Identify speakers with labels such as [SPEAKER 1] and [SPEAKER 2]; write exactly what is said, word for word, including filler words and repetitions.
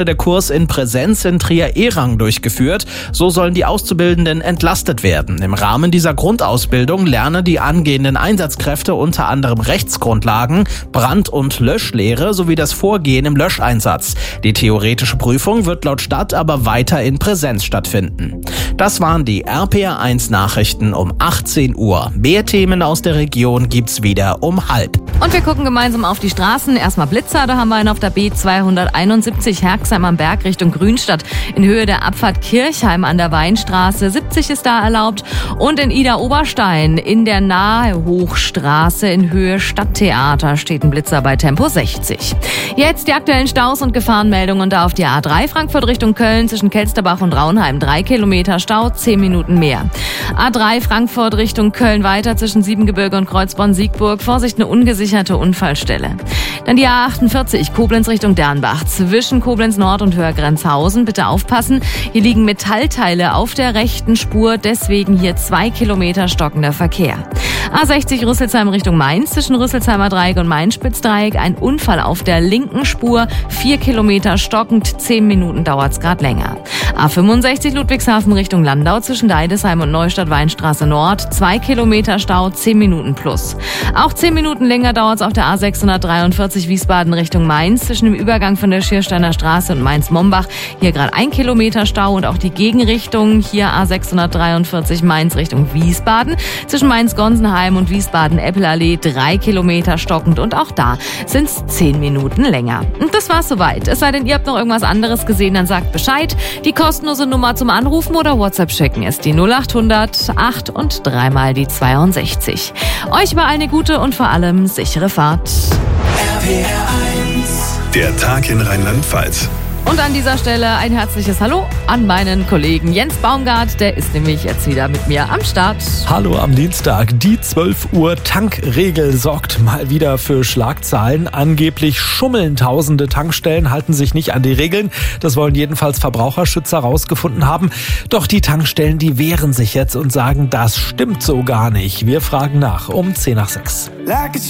[SPEAKER 1] Der Kurs in Präsenz in Trier-Ehrang durchgeführt. So sollen die Auszubildenden entlastet werden. Im Rahmen dieser Grundausbildung lernen die angehenden Einsatzkräfte unter anderem Rechtsgrundlagen, Brand- und Löschlehre sowie das Vorgehen im Löscheinsatz. Die theoretische Prüfung wird laut Stadt aber weiter in Präsenz stattfinden. Das waren die R P R eins Nachrichten um achtzehn Uhr. Mehr Themen aus der Region gibt's wieder um halb.
[SPEAKER 2] Und wir gucken gemeinsam auf die Straßen. Erstmal Blitzer, da haben wir einen auf der B zweihunderteinundsiebzig Herxheim am Berg Richtung Grünstadt in Höhe der Abfahrt Kirchheim an der Weinstraße. siebzig ist da erlaubt. Und in Ida-Oberstein in der Nahe-Hochstraße in Höhe Stadttheater steht ein Blitzer bei Tempo sechzig. Jetzt die aktuellen Staus und Gefahrenmeldungen da auf die A drei Frankfurt Richtung Köln zwischen Kelsterbach und Raunheim. Drei Kilometer Stau, zehn Minuten mehr. A drei Frankfurt Richtung Köln weiter zwischen Siebengebirge und Kreuzborn-Siegburg. Vorsicht, eine ungesicherte Unfallstelle. Dann die A achtundvierzig Koblenz Richtung Dernbach zwischen Koblenz Nord und Höhergrenzhausen. Bitte aufpassen, hier liegen Metallteile auf der rechten Spur, deswegen hier zwei Kilometer stockender Verkehr. A sechzig Rüsselsheim Richtung Mainz zwischen Rüsselsheimer Dreieck und Mainz-Spitzdreieck. Ein Unfall auf der linken Spur, vier Kilometer stockend, zehn Minuten dauert's grad länger. A fünfundsechzig Ludwigshafen Richtung Landau zwischen Deidesheim und Neustadt-Weinstraße Nord, zwei Kilometer Stau, zehn Minuten plus. Auch zehn Minuten länger dauert's auf der A sechshundertdreiundvierzig Wiesbaden Richtung Mainz zwischen dem Übergang von der Schiersteiner Straße und Mainz-Mombach. Hier gerade ein Kilometer Stau und auch die Gegenrichtung, hier A sechshundertdreiundvierzig Mainz Richtung Wiesbaden zwischen Mainz-Gonsenheim und Wiesbaden-Eppelallee, drei Kilometer stockend und auch da sind's zehn Minuten länger. Und das war's soweit. Es sei denn, ihr habt noch irgendwas anderes gesehen, dann sagt Bescheid. Die kostenlose Nummer zum Anrufen oder WhatsApp schicken ist die null achthundert acht und dreimal die zweiundsechzig. Euch war eine gute und vor allem sichere Fahrt.
[SPEAKER 3] R P R eins.
[SPEAKER 4] Der Tag in Rheinland-Pfalz.
[SPEAKER 2] Und an dieser Stelle ein herzliches Hallo an meinen Kollegen Jens Baumgart. Der ist nämlich jetzt wieder mit mir am Start.
[SPEAKER 5] Hallo am Dienstag. Die zwölf Uhr Tankregel sorgt mal wieder für Schlagzeilen. Angeblich schummeln tausende Tankstellen, halten sich nicht an die Regeln. Das wollen jedenfalls Verbraucherschützer rausgefunden haben. Doch die Tankstellen, die wehren sich jetzt und sagen, das stimmt so gar nicht. Wir fragen nach um zehn nach sechs.
[SPEAKER 3] Like